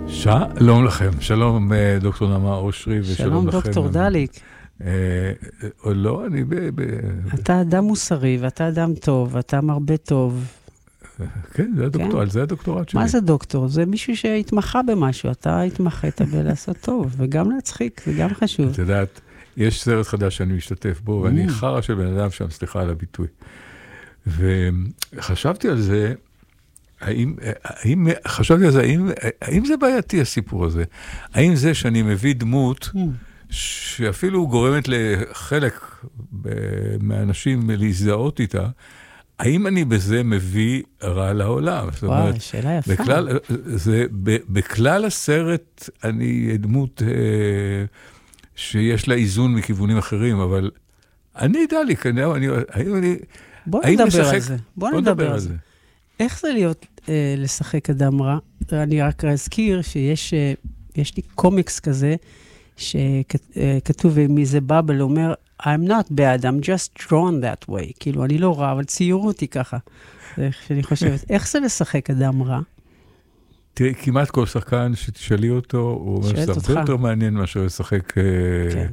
שלום לכם, שלום דוקטור נעמה אושרי ושלום לכם. שלום דוקטור דליק. לא, אני אתה אדם מוסרי ואתה אדם טוב ואתה מרבה טוב. כן, זה הדוקטור, על זה הדוקטורט שלי. מה זה דוקטור? זה מישהו שהתמחה במשהו, אתה התמחית בלעשות טוב, וגם להצחיק, זה גם חשוב. את יודעת, יש סרט חדש שאני משתתף בו, ואני חרא של בן אדם שם, סליחה על הביטוי. וחשבתי על זה, האם זה בעייתי הסיפור הזה? האם זה שאני מביא דמות שאפילו גורמת לחלק מהאנשים להזדהות איתה, האם אני בזה מביא רע לעולם? וואי, שאלה יפה. בכלל הסרט אני דמות שיש לה איזון מכיוונים אחרים, אבל אני דליק, בוא נדבר על זה. איך זה להיות לשחק אדם רע? אני רק אזכיר שיש לי קומיקס כזה, שכתוב מזה בבל, אומר, I'm not bad, I'm just drawn that way. כאילו, אני לא רע, אבל ציירו אותי ככה. זה איך שאני חושבת. איך זה לשחק אדם רע? תראי, כמעט כל שחקן שתשאלי אותו, הוא אומר שזה הרבה יותר מעניין מאשר לשחק... כן.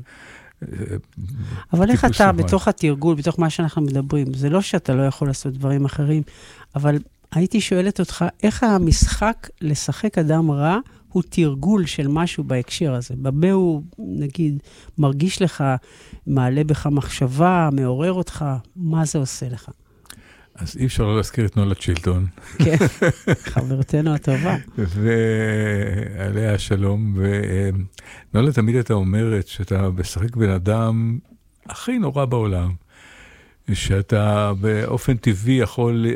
אבל איך אתה, בתוך התרגול, בתוך מה שאנחנו מדברים, זה לא שאתה לא יכול לעשות דברים אחרים, אבל הייתי שואלת אותך, איך המשחק לשחק אדם רע, הוא תרגול של משהו בהקשר הזה. במה הוא, נגיד, מרגיש לך, מעלה בך מחשבה, מעורר אותך, מה זה עושה לך? אז אי אפשר לא להזכיר את נולה צ'ילטון. כן, חברתנו הטובה. ועליה השלום. ונולה תמיד הייתה אומרת שאתה משחק בן אדם הכי נורא בעולם, שאתה באופן טבעי יכול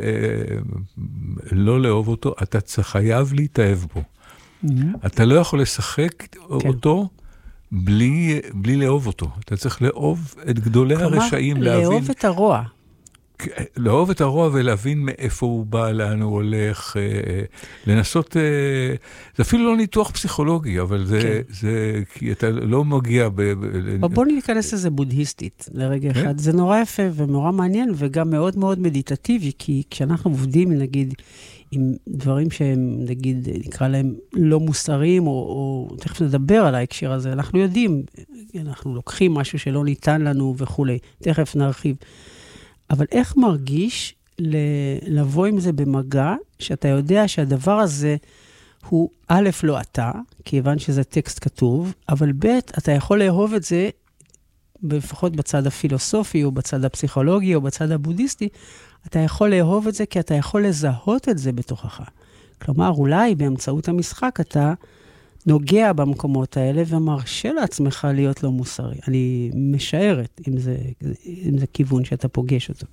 לא לאהוב אותו, אתה חייב להתאהב בו. אתה לא יכול לשחק אותו בלי לאהוב אותו. אתה צריך לאהוב את גדולי הרשעים, להבין... לאהוב את הרוע. לאהוב את הרוע ולהבין מאיפה הוא בא, לאן הוא הולך, לנסות... זה אפילו לא ניתוח פסיכולוגי, אבל זה כי אתה לא מגיע... בוא ניכנס לזה בודהיסטית לרגע אחד. זה נורא יפה ונורא מעניין, וגם מאוד מאוד מדיטטיבי, כי כשאנחנו עובדים, נגיד, עם דברים שהם, נגיד, נקרא להם לא מוסריים, או תכף נדבר על ההקשר הזה, אנחנו יודעים, אנחנו לוקחים משהו שלא ניתן לנו וכו', תכף נרחיב. אבל איך מרגיש לבוא עם זה במגע, שאתה יודע שהדבר הזה הוא א' לא אתה, כיוון שזה טקסט כתוב, אבל ב' אתה יכול לאהוב את זה, לפחות בצד הפילוסופי, או בצד הפסיכולוגי, או בצד הבודהיסטי, אתה יכול לאהוב את זה, כי אתה יכול לזהות את זה בתוכך. כלומר, אולי באמצעות המשחק אתה נוגע במקומות האלה, ומרשה לעצמך להיות לא מוסרי. אני משערת, אם זה כיוון שאתה פוגש אותו.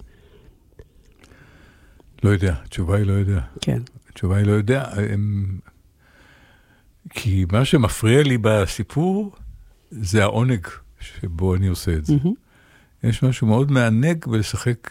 לא יודע, התשובה היא לא יודע. כן. התשובה היא לא יודע. כי מה שמפריע לי בסיפור, זה העונג שבו אני עושה את זה. יש משהו מאוד מענג בלשחק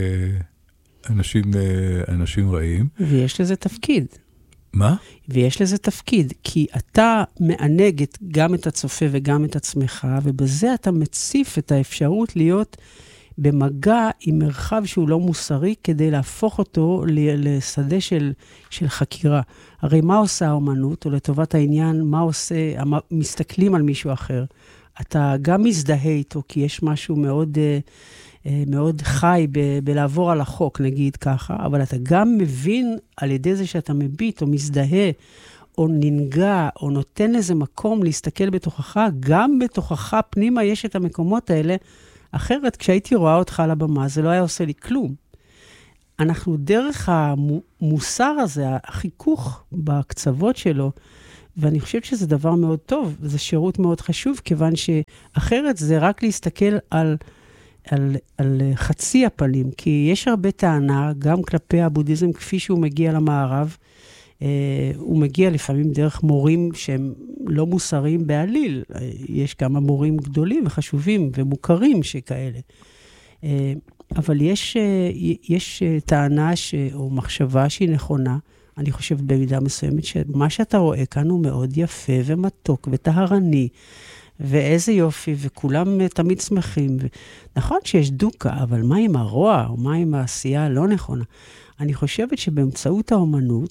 אנשים רעים. ויש לזה תפקיד. מה? ויש לזה תפקיד, כי אתה מענג גם את הצופה וגם את עצמך, ובזה אתה מציף את האפשרות להיות במגע עם מרחב שהוא לא מוסרי, כדי להפוך אותו לשדה של חקירה. הרי מה עושה האומנות, או לטובת העניין, מה עושה, מסתכלים על מישהו אחר. אתה גם מזדהה איתו, כי יש משהו מאוד חי בלעבור על החוק, נגיד ככה, אבל אתה גם מבין על ידי זה שאתה מביט או מזדהה, או ננגע, או נותן לזה מקום להסתכל בתוכך, גם בתוכך פנימה יש את המקומות האלה, אחרת כשהייתי רואה אותך על הבמה, זה לא היה עושה לי כלום. אנחנו דרך המוסר הזה, החיכוך בקצוות שלו, ואני חושבת שזה דבר מאוד טוב, זה שירות מאוד חשוב, כיוון שאחרת זה רק להסתכל על חצי הפנים, כי יש הרבה טענה, גם כלפי הבודהיזם, כפי שהוא מגיע למערב, הוא מגיע לפעמים דרך מורים שהם לא מוסריים בעליל. יש כמה מורים גדולים וחשובים ומוכרים שכאלה. אבל יש טענה או מחשבה שהיא נכונה, אני חושבת במידה מסוימת, שמה שאתה רואה כאן הוא מאוד יפה ומתוק וטהרני, ואיזה יופי, וכולם תמיד שמחים. נכון שיש דוקה, אבל מה עם הרוע, או מה עם העשייה הלא נכונה? אני חושבת שבאמצעות האומנות,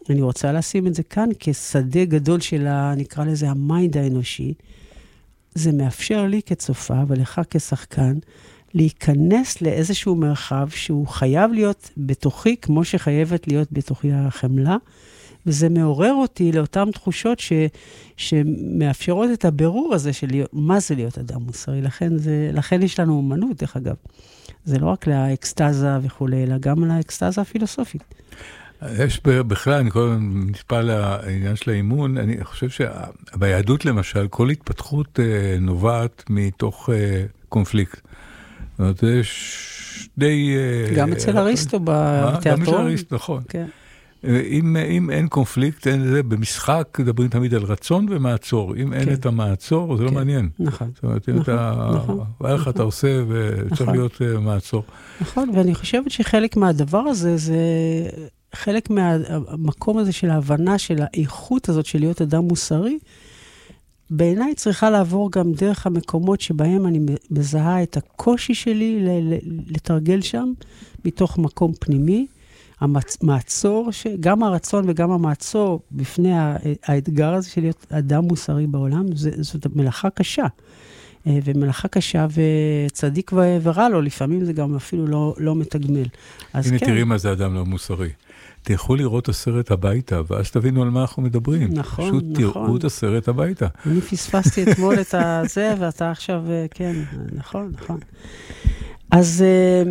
אני רוצה לשים את זה כאן כשדה גדול של, נקרא לזה, המיינד האנושי. זה מאפשר לי כצופה ולך כשחקן, להיכנס לאיזשהו מרחב שהוא חייב להיות בתוכי, כמו שחייבת להיות בתוכי החמלה, וזה מעורר אותי לאותן תחושות שמאפשרות את הבירור הזה של מה זה להיות אדם מוסרי. לכן יש לנו אומנות, דרך אגב. זה לא רק לאקסטאזה וכו', אלא גם לאקסטאזה הפילוסופית. יש בכלל, אני כל הזמן נשפע לעניין של האימון, אני חושב שביהדות למשל, כל התפתחות נובעת מתוך קונפליקט. זאת אומרת, יש די... גם אצל אריסטו בתיאטרון. גם אצל אריסטו, נכון. כן. אם אין קונפליקט, במשחק מדברים תמיד על רצון ומעצור. אם אין את המעצור, זה לא מעניין. נכון. זאת אומרת, איך אתה עושה וצריך להיות מעצור. נכון, ואני חושבת שחלק מהדבר הזה, זה חלק מהמקום הזה של ההבנה של האיכות הזאת של להיות אדם מוסרי, בעיניי צריכה לעבור גם דרך המקומות שבהם אני מזהה את הקושי שלי לתרגל שם, מתוך מקום פנימי, המעצור, גם הרצון וגם המעצור בפני האתגר הזה של להיות אדם מוסרי בעולם, זאת מלאכה קשה. ומלאכה קשה וצדיק ורע לו, לפעמים זה גם אפילו לא מתגמל. הנה תראי מה זה אדם לא מוסרי. תלכו לראות את הסרט הביתה, ואז תבינו על מה אנחנו מדברים. נכון, פשוט תראו את הסרט הביתה. אני פספסתי אתמול את זה, ואתה עכשיו, כן, נכון. אז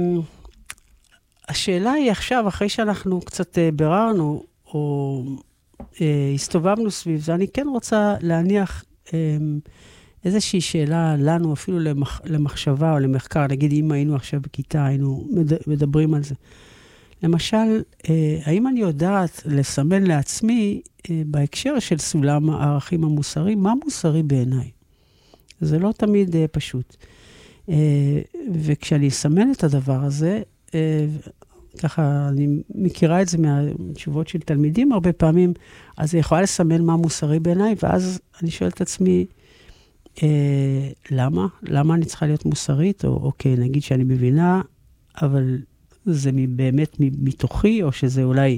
השאלה היא עכשיו, אחרי שאנחנו קצת בררנו, או הסתובבנו סביב זה, אני כן רוצה להניח איזושהי שאלה לנו, אפילו למחשבה או למחקר, נגיד אם היינו עכשיו בכיתה, היינו מדברים על זה. למשל, האם אני יודעת לסמן לעצמי, בהקשר של סולם הערכים המוסרי, מה מוסרי בעיניי? זה לא תמיד פשוט. וכשאני אסמן את הדבר הזה, ככה אני מכירה את זה מהתשובות של תלמידים הרבה פעמים, אז אני יכולה לסמן מה מוסרי בעיניי, ואז אני שואלת את עצמי, למה? למה אני צריכה להיות מוסרית? או אוקיי, נגיד שאני מבינה, אבל זה באמת מתוכי, או שזה אולי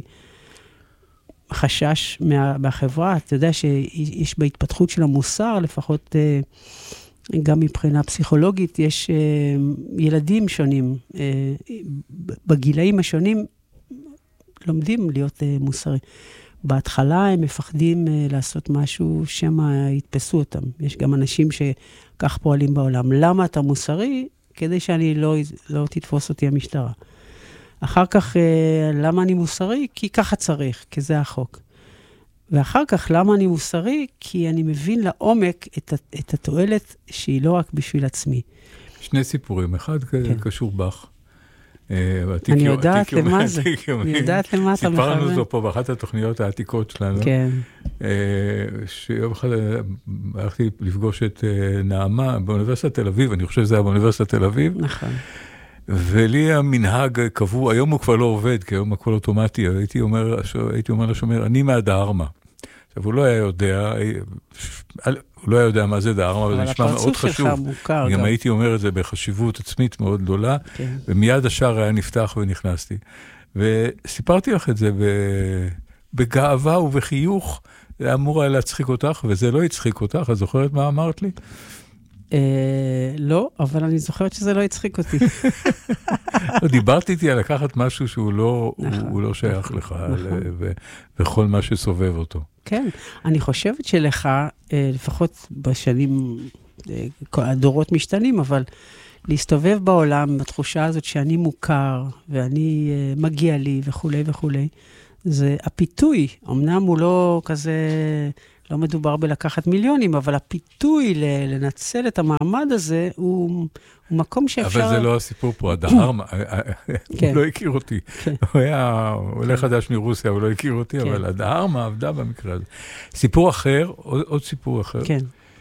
חשש מהחברה. אתה יודע שיש בהתפתחות של המוסר, לפחות גם מבחינה פסיכולוגית, יש ילדים שונים, בגילאים השונים, לומדים להיות מוסרי. בהתחלה הם מפחדים לעשות משהו שמה יתפסו אותם. יש גם אנשים שכך פועלים בעולם. למה אתה מוסרי? כדי שאני לא תתפוס אותי המשטרה. אחר כך, למה אני מוסרי? כי ככה צריך, כי זה החוק. ואחר כך, למה אני מוסרי? כי אני מבין לעומק את התועלת שהיא לא רק בשביל עצמי. שני סיפורים, אחד קשור בך. אני יודעת למה זה. אני יודעת למה אתה מכוון. סיפרנו אותו פה באחת התוכניות העתיקות שלנו. כן. שיום אחד הלכתי לפגוש את נעמה באוניברסיטת תל אביב, אני חושב שזה היה באוניברסיטת תל אביב. נכון. ולי המנהג קבוע, היום הוא כבר לא עובד, כי היום הכל אוטומטי, הייתי אומר לשומר, אני מהדהרמה. עכשיו, הוא לא היה יודע מה זה דהרמה, אבל זה נשמע מאוד חשוב. מוכר, גם הייתי אומר את זה בחשיבות עצמית מאוד גדולה, כן. ומיד השער היה נפתח ונכנסתי. וסיפרתי לך את זה בגאווה ובחיוך, זה אמור היה להצחיק אותך, וזה לא הצחיק אותך, את זוכרת מה אמרת לי? לא, אבל אני זוכרת שזה לא הצחיק אותי. דיברתי איתי על לקחת משהו שהוא לא שייך לך, וכל מה שסובב אותו. כן, אני חושבת שלך, לפחות בשנים, הדורות משתנים, אבל להסתובב בעולם, בתחושה הזאת שאני מוכר, ואני מגיע לי וכו' וכו', זה הפיתוי, אמנם הוא לא כזה, לא מדובר בלקחת מיליונים, אבל הפיתוי לנצל את המעמד הזה, הוא מקום שאפשר... אבל זה לא הסיפור פה, הדהרמה, הוא לא הכיר אותי. הוא היה עולה חדש מרוסיה, הוא לא הכיר אותי, אבל הדהרמה עבדה במקרה הזה. סיפור אחר, עוד סיפור אחר. כן.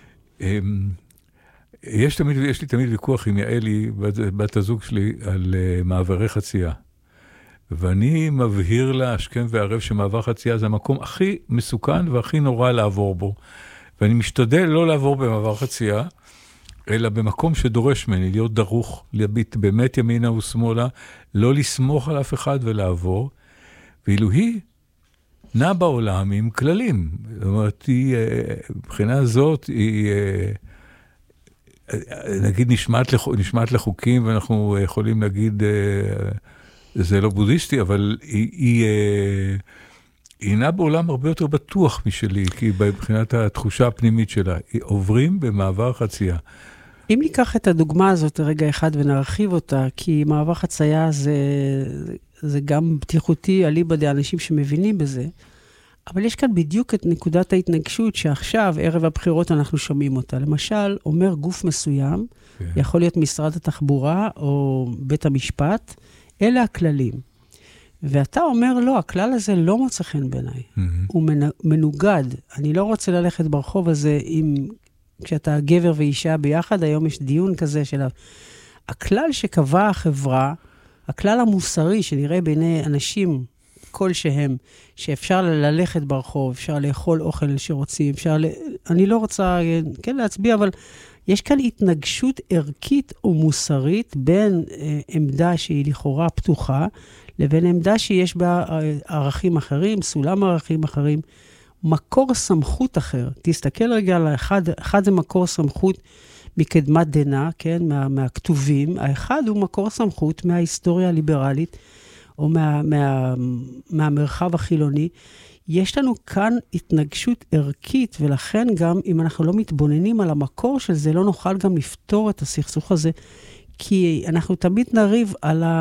יש לי תמיד ויכוח עם יעלי, בת הזוג שלי, על מעברי חצייה. ואני מבהיר לה השכם והערב שמעבר חצייה זה המקום הכי מסוכן והכי נורא לעבור בו. ואני משתדל לא לעבור במעבר חצייה, אלא במקום שדורש ממני להיות דרוך, להביט באמת ימינה ושמאלה, לא לסמוך על אף אחד ולעבור. ואילו היא נע בעולם עם כללים. זאת אומרת, מבחינה הזאת, היא, נגיד, נשמעת לחוקים, ואנחנו יכולים להגיד, זה לא בודהיסטי, אבל היא נע בעולם הרבה יותר בטוח משלי, כי מבחינת התחושה הפנימית שלה, עוברים במעבר חצייה. אם ניקח את הדוגמה הזאת רגע אחד ונרחיב אותה, כי מעבר חצייה זה גם בטיחותי, אליבא דאנשים שמבינים בזה, אבל יש כאן בדיוק את נקודת ההתנגשות שעכשיו, ערב הבחירות, אנחנו שומעים אותה. למשל, אומר גוף מסוים, יכול להיות משרד התחבורה או בית המשפט, אלה הכללים. ואתה אומר, לא, הכלל הזה לא מוצא חן בעיניי. הוא מנוגד. אני לא רוצה ללכת ברחוב הזה כשאתה גבר ואישה ביחד, היום יש דיון כזה של הכלל שקבע החברה, הכלל המוסרי שנראה בעיני אנשים כלשהם, שאפשר ללכת ברחוב, אפשר לאכול אוכל שרוצים, אני לא רוצה, כן, להצביע, אבל יש כאן התנגשות ערכית או מוסרית בין עמדה שהיא לכאורה פתוחה, לבין עמדה שיש בה ערכים אחרים, סולם ערכים אחרים, מקור סמכות אחר. תסתכל רגע על אחד זה מקור סמכות מקדמת דנא, כן, מהכתובים. האחד הוא מקור סמכות מההיסטוריה הליברלית, או מהמרחב החילוני. יש לנו כאן התנגשות ערכית, ולכן גם אם אנחנו לא מתבוננים על המקור של זה, לא נוכל גם לפתור את הסכסוך הזה, כי אנחנו תמיד נריב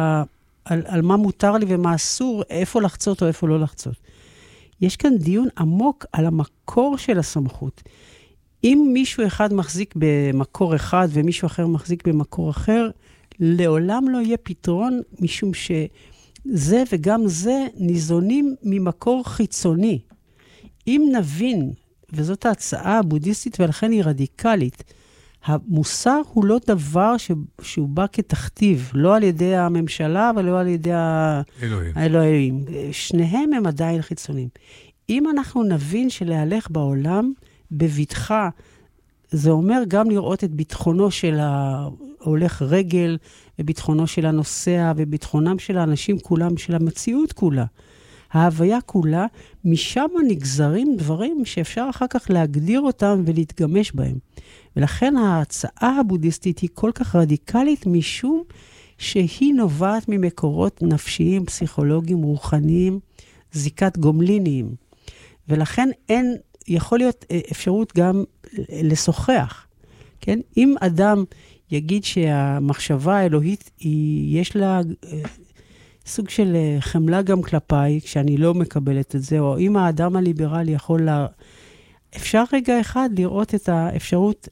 על מה מותר לי ומה אסור, איפה לחצות או איפה לא לחצות. יש כאן דיון עמוק על המקור של הסמכות. אם מישהו אחד מחזיק במקור אחד ומישהו אחר מחזיק במקור אחר, לעולם לא יהיה פתרון, משום שזה וגם זה ניזונים ממקור חיצוני. אם נבין, וזאת ההצעה הבודהיסטית ולכן היא רדיקלית, המוסר הוא לא דבר שהוא בא כתכתיב, לא על ידי הממשלה ולא על ידי האלוהים. שניהם הם עדיין חיצוניים. אם אנחנו נבין שלהלך בעולם בבטחה, זה אומר גם לראות את ביטחונו של ההולך רגל, וביטחונו של הנוסע, וביטחונם של האנשים כולם, של המציאות כולה. ההוויה כולה, משם נגזרים דברים שאפשר אחר כך להגדיר אותם ולהתגמש בהם. ולכן ההצעה הבודהיסטית היא כל כך רדיקלית, משום שהיא נובעת ממקורות נפשיים, פסיכולוגיים, רוחניים, זיקת גומליניים. ולכן יכול להיות אפשרות גם לשוחח. כן? אם אדם יגיד שהמחשבה האלוהית, יש לה סוג של חמלה גם כלפיי, כשאני לא מקבלת את זה, או אם האדם הליברלי יכול אפשר רגע אחד לראות את האפשרות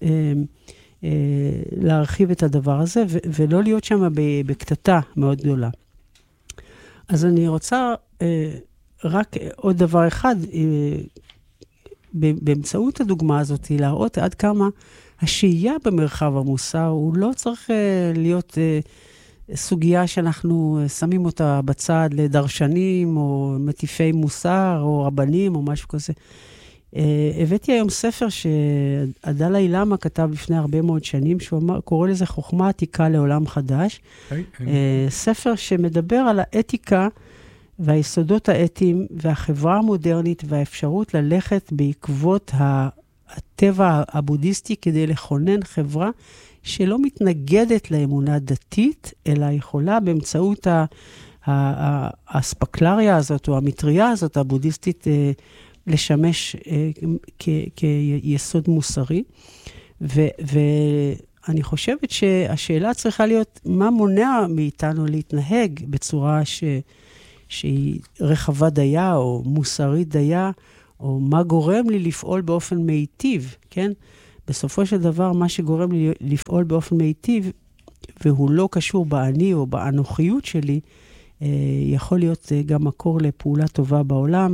להרחיב את הדבר הזה, ולא להיות שם בקטטה מאוד גדולה. אז אני רוצה רק עוד דבר אחד, באמצעות הדוגמה הזאת, להראות עד כמה השהייה במרחב המוסר, הוא לא צריך להיות סוגיה שאנחנו שמים אותה בצד לדרשנים, או מטיפי מוסר, או רבנים, או משהו כזה. הבאתי היום ספר שהדלאי למה כתב לפני הרבה מאוד שנים, שהוא קורא לזה חוכמה עתיקה לעולם חדש. ספר שמדבר על האתיקה והיסודות האתיים והחברה המודרנית והאפשרות ללכת בעקבות הטבע הבודהיסטי כדי לכונן חברה שלא מתנגדת לאמונה דתית, אלא יכולה באמצעות האספקלריה הזאת או המטריה הזאת הבודהיסטית לשמש כיסוד מוסרי. ואני חושבת שהשאלה צריכה להיות מה מונע מאיתנו להתנהג בצורה שהיא רחבה דייה או מוסרית דייה, או מה גורם לי לפעול באופן מיטיב, כן? בסופו של דבר, מה שגורם לי לפעול באופן מיטיב, והוא לא קשור באני או באנוכיות שלי, יכול להיות גם מקור לפעולה טובה בעולם.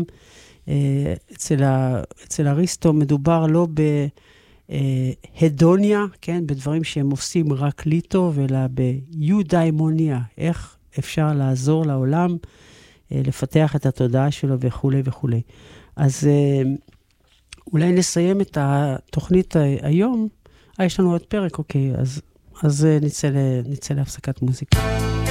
אצל אריסטו מדובר לא בהדוניה, כן? בדברים שהם עושים רק לי טוב, אלא ביודאימוניה, איך אפשר לעזור לעולם, לפתח את התודעה שלו וכו' וכו'. אז אולי נסיים את התוכנית היום. יש לנו עוד פרק, אוקיי, אז נצא להפסקת מוזיקה.